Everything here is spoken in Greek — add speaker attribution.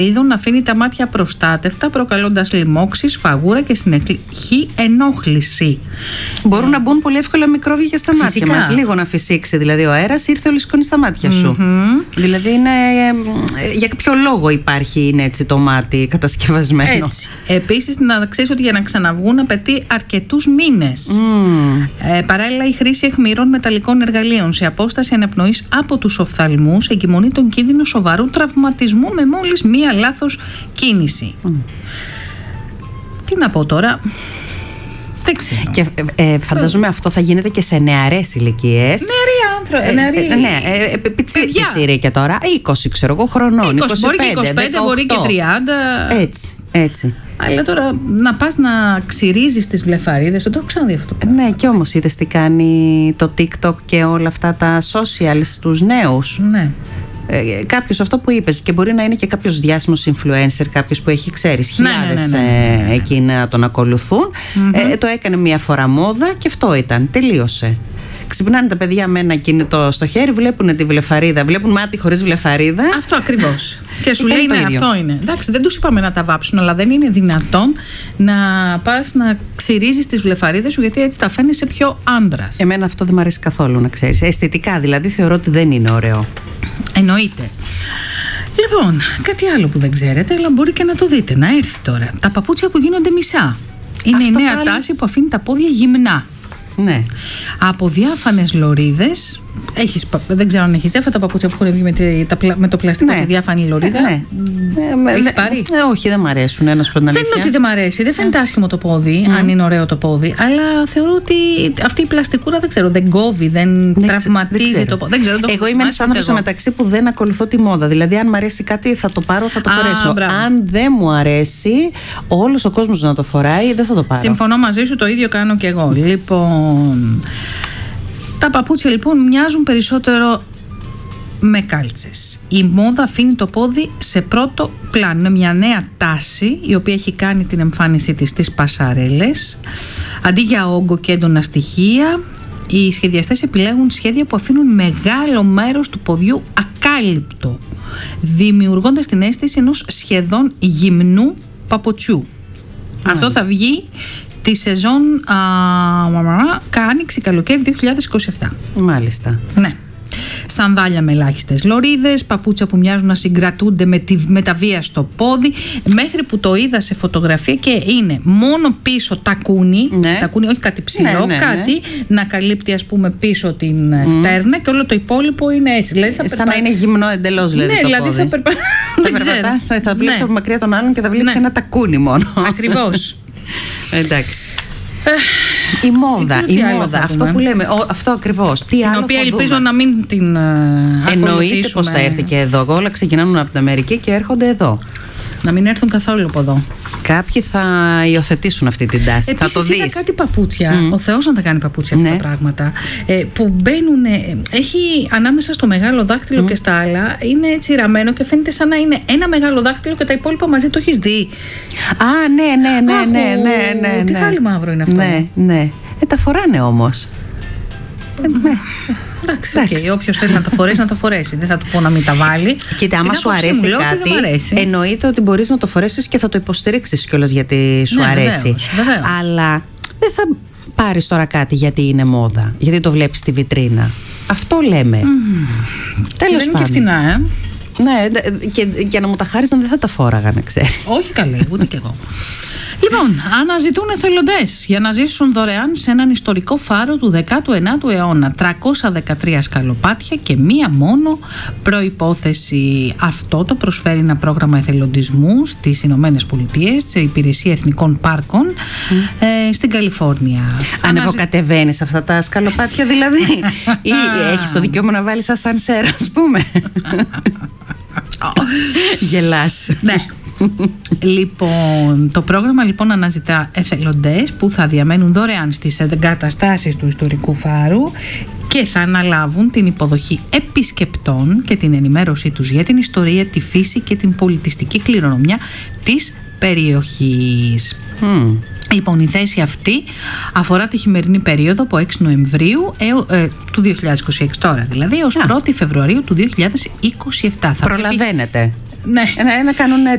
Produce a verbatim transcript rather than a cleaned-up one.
Speaker 1: Είδων να αφήνει τα μάτια προστάτευτα, προκαλώντας λοιμώξεις, φαγούρα και συνεχή ενόχληση.
Speaker 2: Μπορούν mm. να μπουν πολύ εύκολα μικρόβια και στα
Speaker 1: Φυσικά.
Speaker 2: μάτια μας. Λίγο να φυσήξει δηλαδή ο αέρας, ήρθε ο λησικόνης στα μάτια σου.
Speaker 1: Mm-hmm.
Speaker 2: Δηλαδή είναι, ε, για ποιο λόγο υπάρχει, είναι έτσι το μάτι κατασκευασμένο.
Speaker 1: Έτσι. Επίσης, να ξέρεις ότι για να ξαναβγούν απαιτεί αρκετούς μήνες.
Speaker 2: Mm.
Speaker 1: Ε, παράλληλα, η χρήση αιχμηρών μεταλλικών εργαλείων σε απόσταση αναπνοής από τους οφθαλμούς εγκυμονεί τον κίνδυνο σοβαρού τραυματισμού με μόλις μία λάθος κίνηση. Mm. Τι να πω τώρα. Δεν ξέρω.
Speaker 2: Και ε, φανταζομαι αυτό θα γίνεται και σε νεαρές ηλικίες.
Speaker 1: Νεαροί άνθρωποι. Νεαροί...
Speaker 2: Ε, ε, ναι, ε, πιτσι, πιτσιρίκια τώρα. είκοσι ξέρω εγώ χρονών.
Speaker 1: είκοσι,
Speaker 2: είκοσι πέντε,
Speaker 1: μπορεί και είκοσι πέντε,
Speaker 2: δεκαοκτώ.
Speaker 1: μπορεί και τριάντα.
Speaker 2: Έτσι, έτσι.
Speaker 1: Αλλά τώρα να πας να ξυρίζεις τις βλεφαρίδες, δεν το έχω ξαναδεί αυτό.
Speaker 2: Ναι, και όμως είδες τι κάνει το TikTok και όλα αυτά τα social στους νέους.
Speaker 1: Ναι.
Speaker 2: Ε, κάποιος, αυτό που είπες, και μπορεί να είναι και κάποιος διάσημος influencer, κάποιος που έχει, ξέρεις, χιλιάδες
Speaker 1: ναι, ναι, ναι, ναι, ναι.
Speaker 2: ε, εκεί να τον ακολουθούν. Mm-hmm. Ε, το έκανε μία φορά μόδα και αυτό ήταν, τελείωσε. Ξυπνάνε τα παιδιά με ένα κινητό στο χέρι, βλέπουν τη βλεφαρίδα, βλέπουν μάτι χωρίς βλεφαρίδα.
Speaker 1: Αυτό ακριβώς. Και σου λέει, ναι, αυτό είναι. Εντάξει, δεν τους είπαμε να τα βάψουν, αλλά δεν είναι δυνατόν να πας να ξυρίζεις τις βλεφαρίδες σου, γιατί έτσι τα φαίνεσαι πιο άντρας.
Speaker 2: Εμένα αυτό δεν μου αρέσει καθόλου, να ξέρεις. Αισθητικά δηλαδή θεωρώ ότι δεν είναι ωραίο.
Speaker 1: Εννοείται. Λοιπόν, κάτι άλλο που δεν ξέρετε, αλλά μπορεί και να το δείτε, να έρθει τώρα. Τα παπούτσια που γίνονται μισά. Είναι αυτό η νέα πάλι... τάση που αφήνει τα πόδια γυμνά.
Speaker 2: Ναι.
Speaker 1: Από διάφανες λωρίδες. Έχεις, δεν ξέρω αν έχεις αυτά τα παπούτσια που έχουν βγει με, τη, τα, με το πλαστικό, ναι, τη διάφανη λωρίδα.
Speaker 2: Ε, ναι.
Speaker 1: ε, έχεις πάρει?
Speaker 2: Ε, όχι, δεν μ' αρέσουν. Ένα σου πω την αλήθεια.
Speaker 1: Δεν είναι ότι δεν μ' αρέσει. Δεν φαίνεται άσχημο το πόδι, mm. αν είναι ωραίο το πόδι. Αλλά θεωρώ ότι αυτή η πλαστικούρα δεν ξέρω, δεν κόβει, δεν, δεν τραυματίζει δεν το πόδι. Δεν ξέρω, δεν
Speaker 2: εγώ είμαι ένας άνθρωπος μεταξύ που δεν ακολουθώ τη μόδα. Δηλαδή, αν μ' αρέσει κάτι, θα το πάρω, θα το φορέσω. Α, αν δεν μου αρέσει, όλος ο κόσμος να το φοράει, δεν θα το πάρω.
Speaker 1: Συμφωνώ μαζί σου, το ίδιο κάνω κι εγώ. Λοιπόν. Τα παπούτσια λοιπόν μοιάζουν περισσότερο με κάλτσες. Η μόδα αφήνει το πόδι σε πρώτο πλάνο. Είναι μια νέα τάση η οποία έχει κάνει την εμφάνισή της στις πασαρέλες. Αντί για όγκο και έντονα στοιχεία, οι σχεδιαστές επιλέγουν σχέδια που αφήνουν μεγάλο μέρος του ποδιού ακάλυπτο, δημιουργώντας την αίσθηση ενός σχεδόν γυμνού παπουτσιού. Μάλιστα. Αυτό θα βγει τη σεζόν Άνοιξη καλοκαίρι δύο χιλιάδες είκοσι επτά.
Speaker 2: Μάλιστα.
Speaker 1: Ναι. Σανδάλια με ελάχιστες λωρίδες, παπούτσια που μοιάζουν να συγκρατούνται με, τη, με τα βία στο πόδι, μέχρι που το είδα σε φωτογραφία και είναι μόνο πίσω τακούνι, ναι. τακούνι όχι κάτι ψηλό, ναι, ναι, κάτι ναι. να καλύπτει ας πούμε πίσω την mm. φτέρνα και όλο το υπόλοιπο είναι έτσι. Δηλαδή θα
Speaker 2: σαν
Speaker 1: περπα...
Speaker 2: να είναι γυμνό εντελώς δηλαδή.
Speaker 1: Ναι,
Speaker 2: το
Speaker 1: δηλαδή
Speaker 2: πόδι.
Speaker 1: θα, περπα...
Speaker 2: θα περπατάς, θα βλέπεις ναι. από μακριά τον άλλον και θα βλέπεις ναι. ένα τακούνι μόνο.
Speaker 1: Ακριβώς.
Speaker 2: Εντάξει. Η μόδα, η μόδα, αυτό που λέμε, ο, αυτό ακριβώς. Τι
Speaker 1: την
Speaker 2: άλλο
Speaker 1: οποία
Speaker 2: θα
Speaker 1: ελπίζω
Speaker 2: δούμε.
Speaker 1: να μην την uh,
Speaker 2: εννοείται πως θα έρθει και εδώ. Όλα ξεκινάνε από την Αμερική και έρχονται εδώ.
Speaker 1: Να μην έρθουν καθόλου από εδώ.
Speaker 2: Κάποιοι θα υιοθετήσουν αυτή την τάση.
Speaker 1: Επίσης,
Speaker 2: θα το δεις.
Speaker 1: είδα κάτι παπούτσια, mm. ο Θεός να τα κάνει παπούτσια αυτά
Speaker 2: ναι.
Speaker 1: τα πράγματα, ε, που μπαίνουν, ε, έχει ανάμεσα στο μεγάλο δάχτυλο mm. και στα άλλα, είναι έτσι ραμμένο και φαίνεται σαν να είναι ένα μεγάλο δάχτυλο και τα υπόλοιπα μαζί το έχεις δει.
Speaker 2: Α, ναι, ναι, ναι,
Speaker 1: Άχου,
Speaker 2: ναι, ναι, ναι, ναι.
Speaker 1: Τι χάλι μαύρο είναι αυτό.
Speaker 2: Ναι, ναι. Ε, τα φοράνε όμως.
Speaker 1: Mm. Ναι. Εντάξει, okay. Όποιος θέλει να τα φορέσει, να τα φορέσει. Δεν θα του πω να μην τα βάλει.
Speaker 2: Κοίτα, άμα σου αρέσει κάτι, αρέσει. εννοείται ότι μπορείς να το φορέσεις και θα το υποστηρίξεις κιόλας γιατί σου ναι, αρέσει.
Speaker 1: Βεβαίως, βεβαίως.
Speaker 2: Αλλά δεν θα πάρεις τώρα κάτι γιατί είναι μόδα, γιατί το βλέπεις στη βιτρίνα. Αυτό λέμε.
Speaker 1: Mm.
Speaker 2: Τέλος
Speaker 1: δεν είναι και φτηνά, ε.
Speaker 2: Ναι, και για να μου τα χάρισαν δεν θα τα φόραγα, να ξέρεις.
Speaker 1: Όχι καλέ, ούτε κι εγώ. Λοιπόν, αναζητούν εθελοντές για να ζήσουν δωρεάν σε έναν ιστορικό φάρο του δέκατου ενάτου αιώνα. τριακόσια δεκατρία σκαλοπάτια και μία μόνο προϋπόθεση. Αυτό το προσφέρει ένα πρόγραμμα εθελοντισμού στις Ηνωμένες Πολιτείες, σε υπηρεσία εθνικών πάρκων mm. ε, στην Καλιφόρνια.
Speaker 2: Ανεβοκατεβαίνεις αυτά τα σκαλοπάτια δηλαδή ή έχεις το δικαίωμα να βάλεις ασανσέρ, ας πούμε. Γελάς.
Speaker 1: Ναι. Λοιπόν, το πρόγραμμα λοιπόν αναζητά εθελοντές που θα διαμένουν δωρεάν στις εγκαταστάσεις του ιστορικού φάρου και θα αναλάβουν την υποδοχή επισκεπτών και την ενημέρωσή τους για την ιστορία, τη φύση και την πολιτιστική κληρονομιά της περιοχής. Mm. Λοιπόν, η θέση αυτή αφορά τη χειμερινή περίοδο από έξι Νοεμβρίου έω, ε, του δύο χιλιάδες είκοσι έξι τώρα δηλαδή έως yeah. πρώτη Φεβρουαρίου του δύο χιλιάδες είκοσι επτά.
Speaker 2: Προλαβαίνετε.
Speaker 1: Ναι.
Speaker 2: Να, να κάνουν